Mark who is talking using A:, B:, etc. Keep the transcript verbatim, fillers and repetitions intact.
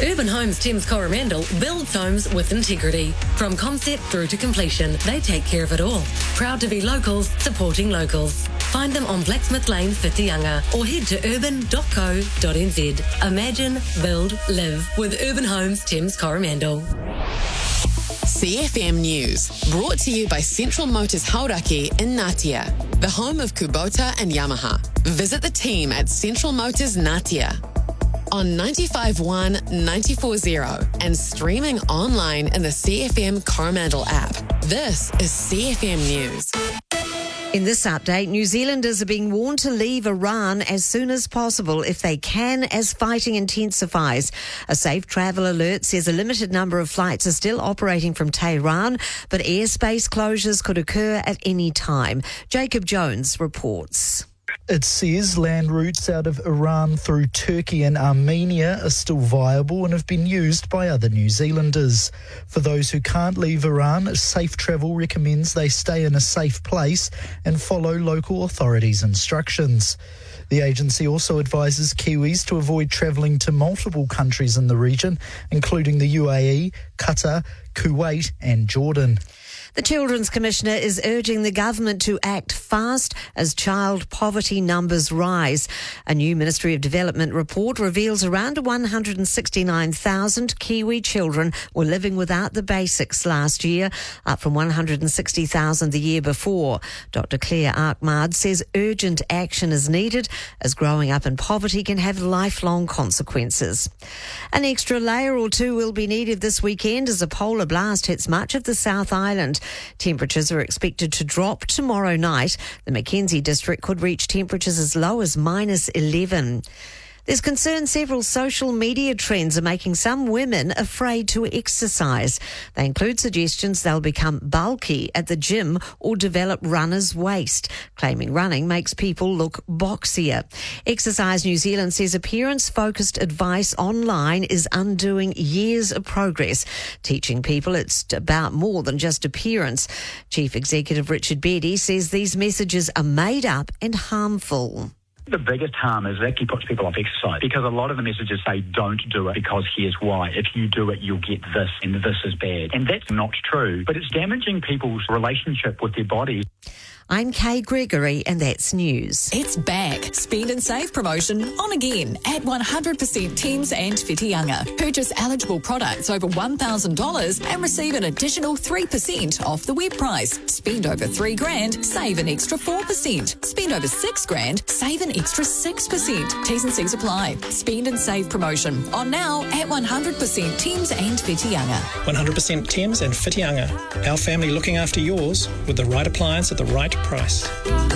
A: Urban Homes Thames Coromandel builds homes with integrity. From concept through to completion, they take care of it all. Proud to be locals, supporting locals. Find them on Blacksmith Lane, Whitianga, or head to urban dot co dot n z. Imagine, build, live with Urban Homes Thames Coromandel.
B: C F M News, brought to you by Central Motors Hauraki in Ngatea, the home of Kubota and Yamaha. Visit the team at Central Motors Ngatea on ninety-five point one, ninety-four point zero and streaming online in the C F M Coromandel app. This is C F M News.
C: In this update, New Zealanders are being warned to leave Iran as soon as possible if they can, as fighting intensifies. A safe travel alert says a limited number of flights are still operating from Tehran, but airspace closures could occur at any time. Jacob Jones reports.
D: It says land routes out of Iran through Turkey and Armenia are still viable and have been used by other New Zealanders. For those who can't leave Iran, Safe Travel recommends they stay in a safe place and follow local authorities' instructions. The agency also advises Kiwis to avoid travelling to multiple countries in the region, including the U A E, Qatar, Kuwait and Jordan.
C: The Children's Commissioner is urging the government to act fast as child poverty numbers rise. A new Ministry of Development report reveals around one hundred sixty-nine thousand Kiwi children were living without the basics last year, up from one hundred sixty thousand the year before. Doctor Claire Arkmard says urgent action is needed as growing up in poverty can have lifelong consequences. An extra layer or two will be needed this weekend as a polar blast hits much of the South Island. Temperatures are expected to drop tomorrow night. The Mackenzie district could reach temperatures as low as minus eleven. There's concern several social media trends are making some women afraid to exercise. They include suggestions they'll become bulky at the gym or develop runner's waist, claiming running makes people look boxier. Exercise New Zealand says appearance-focused advice online is undoing years of progress, teaching people it's about more than just appearance. Chief Executive Richard Beddy says these messages are made up and harmful.
E: The biggest harm is it actually puts people off exercise because a lot of the messages say don't do it because here's why. If you do it, you'll get this and this is bad. And that's not true, but it's damaging people's relationship with their body.
C: I'm Kay Gregory and that's news.
F: It's back. Spend and save promotion on again at one hundred percent Thames and Whitianga. Purchase eligible products over one thousand dollars and receive an additional three percent off the web price. Spend over three grand, save an extra four percent. Spend over six grand, save an extra six percent. T's and C's apply. Spend and save promotion on now at one hundred percent Thames and Whitianga.
G: one hundred percent Thames and Whitianga. Our family looking after yours with the right appliance at the right price.